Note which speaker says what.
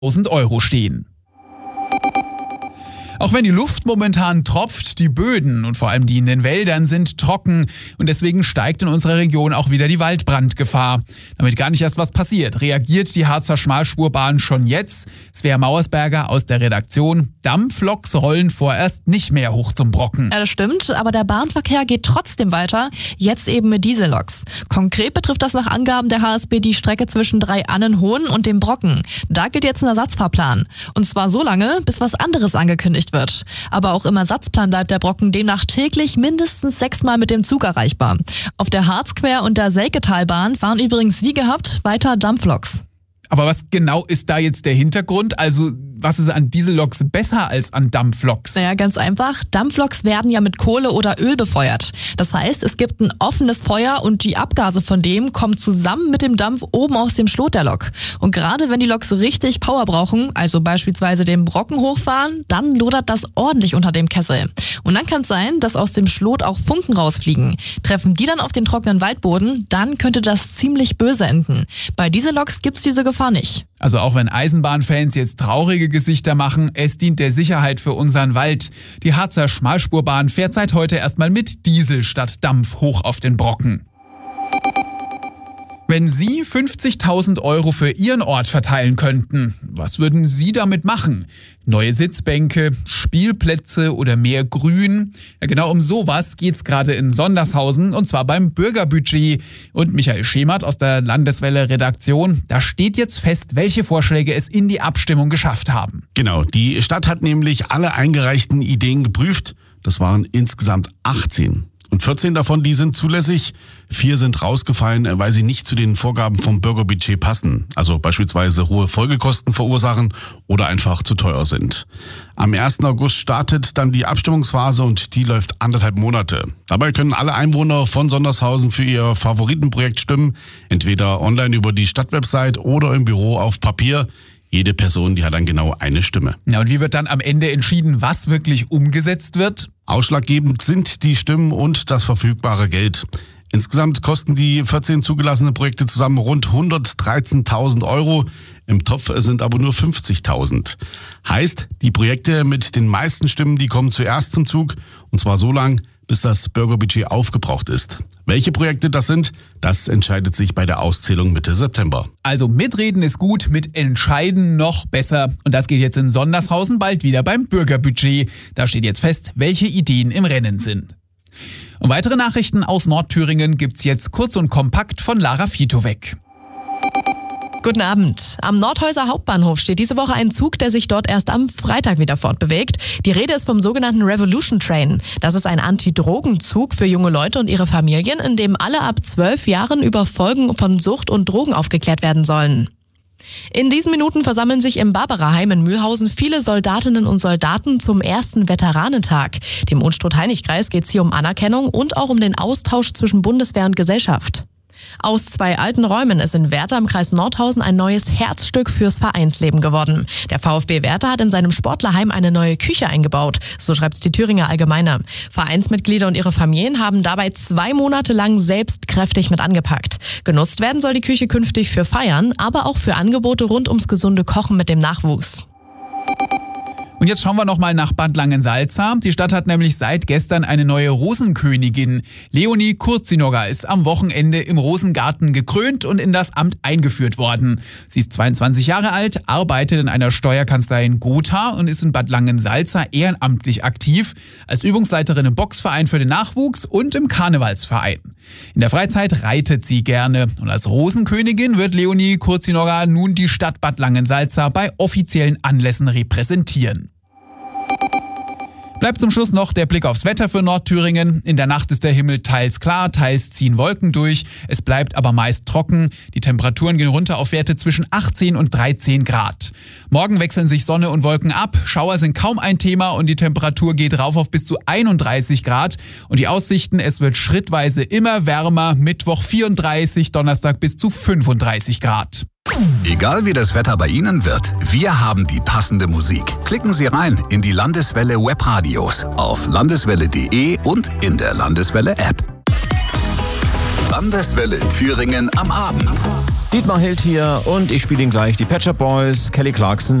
Speaker 1: 1.000 € stehen. Auch wenn die Luft momentan tropft, die Böden und vor allem die in den Wäldern sind trocken und deswegen steigt in unserer Region auch wieder die Waldbrandgefahr. Damit gar nicht erst was passiert, reagiert die Harzer Schmalspurbahn schon jetzt. Svea Mauersberger aus der Redaktion. Dampfloks rollen vorerst nicht mehr hoch zum Brocken.
Speaker 2: Ja, das stimmt, aber der Bahnverkehr geht trotzdem weiter, jetzt eben mit Dieselloks. Konkret betrifft das nach Angaben der HSB die Strecke zwischen Drei-Annenhohen und dem Brocken. Da gilt jetzt ein Ersatzfahrplan. Und zwar so lange, bis was anderes angekündigt wird. Aber auch im Ersatzplan bleibt der Brocken demnach täglich mindestens 6-mal mit dem Zug erreichbar. Auf der Harzquer- und der Selketalbahn fahren übrigens wie gehabt weiter Dampfloks.
Speaker 1: Aber was genau ist da jetzt der Hintergrund? Also was ist an Dieselloks besser als an Dampfloks?
Speaker 2: Naja, ganz einfach. Dampfloks werden ja mit Kohle oder Öl befeuert. Das heißt, es gibt ein offenes Feuer und die Abgase von dem kommen zusammen mit dem Dampf oben aus dem Schlot der Lok. Und gerade wenn die Loks richtig Power brauchen, also beispielsweise den Brocken hochfahren, dann lodert das ordentlich unter dem Kessel. Und dann kann es sein, dass aus dem Schlot auch Funken rausfliegen. Treffen die dann auf den trockenen Waldboden, dann könnte das ziemlich böse enden. Bei Dieselloks gibt's diese Gefahr nicht.
Speaker 1: Also auch wenn Eisenbahnfans jetzt traurige Gesichter machen, es dient der Sicherheit für unseren Wald. Die Harzer Schmalspurbahn fährt seit heute erstmal mit Diesel statt Dampf hoch auf den Brocken. Wenn Sie 50.000 € für Ihren Ort verteilen könnten, was würden Sie damit machen? Neue Sitzbänke, Spielplätze oder mehr Grün? Ja, genau um sowas geht's gerade in Sondershausen und zwar beim Bürgerbudget. Und Michael Schemert aus der Landeswelle-Redaktion, da steht jetzt fest, welche Vorschläge es in die Abstimmung geschafft haben.
Speaker 3: Genau, die Stadt hat nämlich alle eingereichten Ideen geprüft. Das waren insgesamt 18. Und 14 davon, die sind zulässig. 4 sind rausgefallen, weil sie nicht zu den Vorgaben vom Bürgerbudget passen. Also beispielsweise hohe Folgekosten verursachen oder einfach zu teuer sind. Am 1. August startet dann die Abstimmungsphase und die läuft 1,5 Monate. Dabei können alle Einwohner von Sondershausen für ihr Favoritenprojekt stimmen. Entweder online über die Stadtwebsite oder im Büro auf Papier. Jede Person, die hat dann genau eine Stimme.
Speaker 1: Ja, und wie wird dann am Ende entschieden, was wirklich umgesetzt wird?
Speaker 3: Ausschlaggebend sind die Stimmen und das verfügbare Geld. Insgesamt kosten die 14 zugelassenen Projekte zusammen rund 113.000 €. Im Topf sind aber nur 50.000. Heißt, die Projekte mit den meisten Stimmen, die kommen zuerst zum Zug. Und zwar so lang, bis das Bürgerbudget aufgebraucht ist. Welche Projekte das sind, das entscheidet sich bei der Auszählung Mitte September.
Speaker 1: Also mitreden ist gut, mit entscheiden noch besser. Und das geht jetzt in Sondershausen bald wieder beim Bürgerbudget. Da steht jetzt fest, welche Ideen im Rennen sind. Und weitere Nachrichten aus Nordthüringen gibt's jetzt kurz und kompakt von Lara Fitowek.
Speaker 2: Guten Abend. Am Nordhäuser Hauptbahnhof steht diese Woche ein Zug, der sich dort erst am Freitag wieder fortbewegt. Die Rede ist vom sogenannten Revolution Train. Das ist ein Anti-Drogen-Zug für junge Leute und ihre Familien, in dem alle ab 12 Jahren über Folgen von Sucht und Drogen aufgeklärt werden sollen. In diesen Minuten versammeln sich im Barbaraheim in Mühlhausen viele Soldatinnen und Soldaten zum ersten Veteranentag. Dem Unstrut-Heinig-Kreis geht es hier um Anerkennung und auch um den Austausch zwischen Bundeswehr und Gesellschaft. Aus 2 alten Räumen ist in Werther im Kreis Nordhausen ein neues Herzstück fürs Vereinsleben geworden. Der VfB Werther hat in seinem Sportlerheim eine neue Küche eingebaut, so schreibt's die Thüringer Allgemeine. Vereinsmitglieder und ihre Familien haben dabei 2 Monate lang selbst kräftig mit angepackt. Genutzt werden soll die Küche künftig für Feiern, aber auch für Angebote rund ums gesunde Kochen mit dem Nachwuchs.
Speaker 1: Und jetzt schauen wir nochmal nach Bad Langensalza. Die Stadt hat nämlich seit gestern eine neue Rosenkönigin. Leonie Kurzinogger ist am Wochenende im Rosengarten gekrönt und in das Amt eingeführt worden. Sie ist 22 Jahre alt, arbeitet in einer Steuerkanzlei in Gotha und ist in Bad Langensalza ehrenamtlich aktiv, als Übungsleiterin im Boxverein für den Nachwuchs und im Karnevalsverein. In der Freizeit reitet sie gerne und als Rosenkönigin wird Leonie Kurzinogger nun die Stadt Bad Langensalza bei offiziellen Anlässen repräsentieren. Bleibt zum Schluss noch der Blick aufs Wetter für Nordthüringen. In der Nacht ist der Himmel teils klar, teils ziehen Wolken durch. Es bleibt aber meist trocken. Die Temperaturen gehen runter auf Werte zwischen 18 und 13 Grad. Morgen wechseln sich Sonne und Wolken ab. Schauer sind kaum ein Thema und die Temperatur geht rauf auf bis zu 31 Grad. Und die Aussichten, es wird schrittweise immer wärmer. Mittwoch 34, Donnerstag bis zu 35 Grad.
Speaker 4: Egal wie das Wetter bei Ihnen wird, wir haben die passende Musik. Klicken Sie rein in die Landeswelle Webradios auf landeswelle.de und in der Landeswelle App. Landeswelle Thüringen am Abend.
Speaker 5: Dietmar Hild hier und ich spiele Ihnen gleich die Pet Shop Boys, Kelly Clarkson.